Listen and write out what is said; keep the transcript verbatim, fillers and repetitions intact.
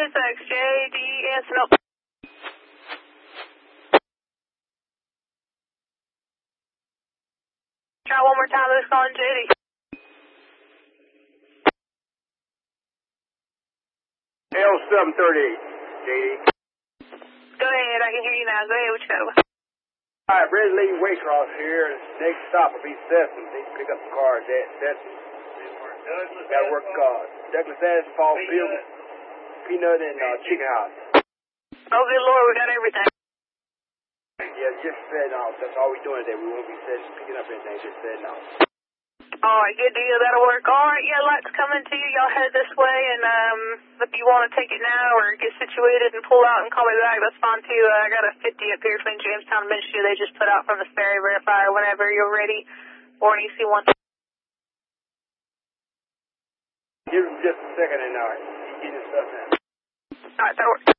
X J D S N L. Try one more time, let's call in J D. L seven thirty-eight, J D. Go ahead, I can hear you now. Go ahead, what you got? All right, Red Lane Waycross here. Next stop will be Stetson. They pick up the car at Stetson. Got to work uh, Douglas Asphalt Field, Peanut, and uh, Chicken House. Oh, good Lord, we got everything. Yeah, just setting off. That's all we're doing today. We won't be setting, picking up anything, just setting off. All right, good deal. That'll work. All right, yeah, light's coming to you. Y'all head this way, and um, if you want to take it now or get situated and pull out and call me back, that's fine too. Uh, I got a fifty up here between Jamestown and Minshew. They just put out from the ferry verifier whenever you're ready, or an E C one. Give him just a second and uh, get his stuff in. All right, that works.